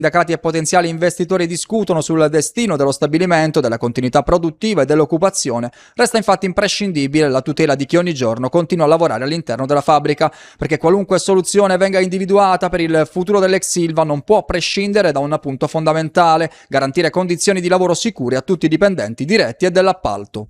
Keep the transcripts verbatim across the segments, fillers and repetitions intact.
Sindacati e potenziali investitori discutono sul destino dello stabilimento, della continuità produttiva e dell'occupazione. Resta infatti imprescindibile la tutela di chi ogni giorno continua a lavorare all'interno della fabbrica, perché qualunque soluzione venga individuata per il futuro dell'ex Ilva non può prescindere da un punto fondamentale: garantire condizioni di lavoro sicure a tutti i dipendenti diretti e dell'appalto.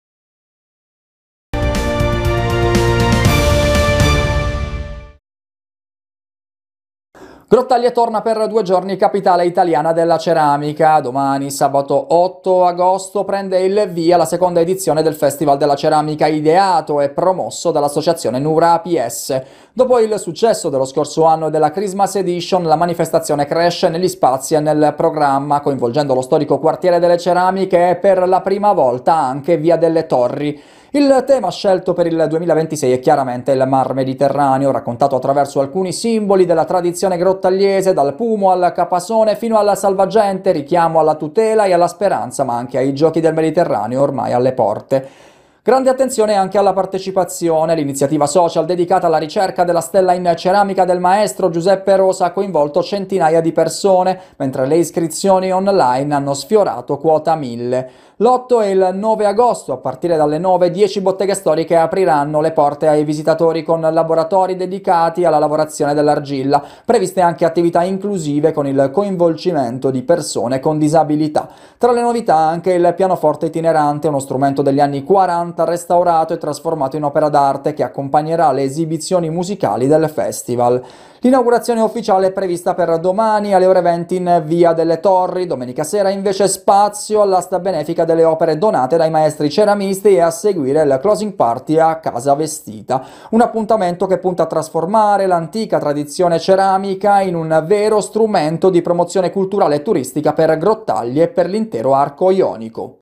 Grottaglie torna per due giorni capitale italiana della ceramica. Domani, sabato otto agosto, prende il via la seconda edizione del Festival della Ceramica, ideato e promosso dall'associazione Nura A P S. Dopo il successo dello scorso anno e della Christmas Edition, la manifestazione cresce negli spazi e nel programma, coinvolgendo lo storico quartiere delle ceramiche e per la prima volta anche Via delle Torri. Il tema scelto per il duemilaventisei è chiaramente il Mar Mediterraneo, raccontato attraverso alcuni simboli della tradizione grottagliese, dal Pumo al Capasone fino alla Salvagente, richiamo alla tutela e alla speranza, ma anche ai giochi del Mediterraneo ormai alle porte. Grande attenzione anche alla partecipazione. L'iniziativa social dedicata alla ricerca della stella in ceramica del maestro Giuseppe Rosa ha coinvolto centinaia di persone, mentre le iscrizioni online hanno sfiorato quota mille. L'otto e il nove agosto, a partire dalle nove, dieci botteghe storiche apriranno le porte ai visitatori con laboratori dedicati alla lavorazione dell'argilla. Previste anche attività inclusive con il coinvolgimento di persone con disabilità. Tra le novità anche il pianoforte itinerante, uno strumento degli anni quaranta restaurato e trasformato in opera d'arte che accompagnerà le esibizioni musicali del festival. L'inaugurazione ufficiale è prevista per domani alle ore venti in Via delle Torri. Domenica sera invece spazio all'asta benefica delle opere donate dai maestri ceramisti e a seguire il closing party a Casa Vestita. Un appuntamento che punta a trasformare l'antica tradizione ceramica in un vero strumento di promozione culturale e turistica per Grottaglie e per l'intero arco ionico.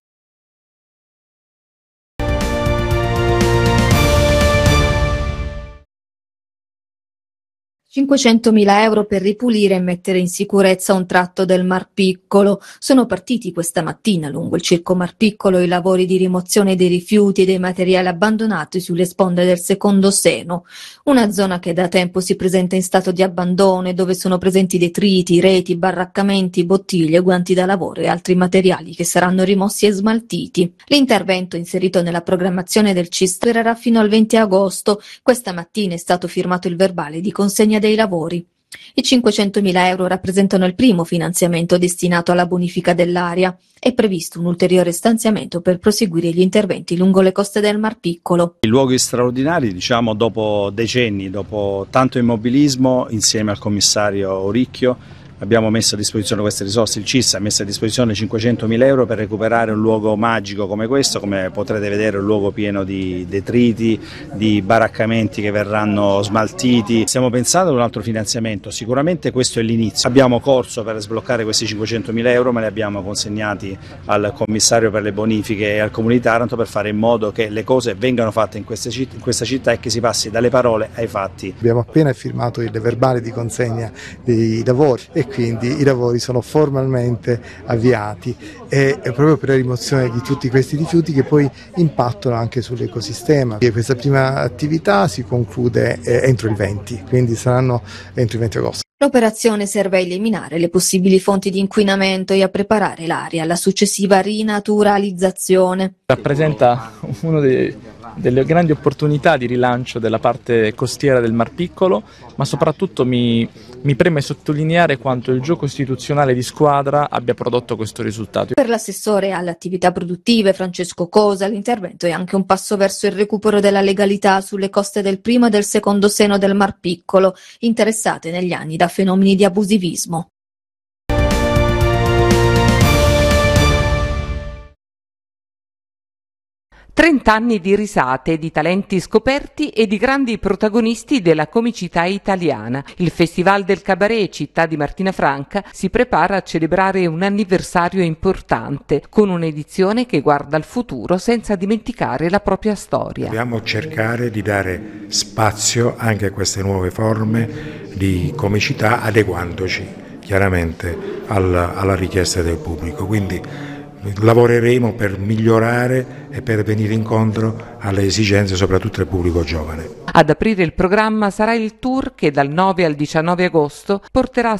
cinquecentomila euro per ripulire e mettere in sicurezza un tratto del Mar Piccolo. Sono partiti questa mattina lungo il Circo Mar Piccolo i lavori di rimozione dei rifiuti e dei materiali abbandonati sulle sponde del secondo Seno, una zona che da tempo si presenta in stato di abbandono e dove sono presenti detriti, reti, baraccamenti, bottiglie, guanti da lavoro e altri materiali che saranno rimossi e smaltiti. L'intervento, inserito nella programmazione del C I S, durerà fino al venti agosto. Questa mattina è stato firmato il verbale di consegna dei lavori. I cinquecentomila euro rappresentano il primo finanziamento destinato alla bonifica dell'area. È previsto un ulteriore stanziamento per proseguire gli interventi lungo le coste del Mar Piccolo. I luoghi straordinari, diciamo, dopo decenni, dopo tanto immobilismo, insieme al commissario Oricchio, abbiamo messo a disposizione queste risorse. Il C I S ha messo a disposizione cinquecentomila euro per recuperare un luogo magico come questo. Come potrete vedere, un luogo pieno di detriti, di baraccamenti che verranno smaltiti. Stiamo pensando ad un altro finanziamento, sicuramente questo è l'inizio. Abbiamo corso per sbloccare questi cinquecentomila euro, ma li abbiamo consegnati al commissario per le bonifiche e al Comune di Taranto per fare in modo che le cose vengano fatte in, queste citt- in questa città e che si passi dalle parole ai fatti. Abbiamo appena firmato il verbale di consegna dei lavori e quindi i lavori sono formalmente avviati e proprio per la rimozione di tutti questi rifiuti che poi impattano anche sull'ecosistema. E questa prima attività si conclude eh, entro il venti, quindi saranno entro il venti agosto. L'operazione serve a eliminare le possibili fonti di inquinamento e a preparare l'area alla successiva rinaturalizzazione. Rappresenta uno dei delle grandi opportunità di rilancio della parte costiera del Mar Piccolo, ma soprattutto mi, mi preme sottolineare quanto il gioco istituzionale di squadra abbia prodotto questo risultato. Per l'assessore alle attività produttive Francesco Cosa, l'intervento è anche un passo verso il recupero della legalità sulle coste del primo e del secondo Seno del Mar Piccolo, interessate negli anni da fenomeni di abusivismo. trent'anni di risate, di talenti scoperti e di grandi protagonisti della comicità italiana. Il Festival del Cabaret Città di Martina Franca si prepara a celebrare un anniversario importante, con un'edizione che guarda al futuro senza dimenticare la propria storia. Dobbiamo cercare di dare spazio anche a queste nuove forme di comicità, adeguandoci chiaramente alla, alla richiesta del pubblico. Quindi lavoreremo per migliorare e per venire incontro alle esigenze soprattutto del pubblico giovane. Ad aprire il programma sarà il tour che dal nove al diciannove agosto porterà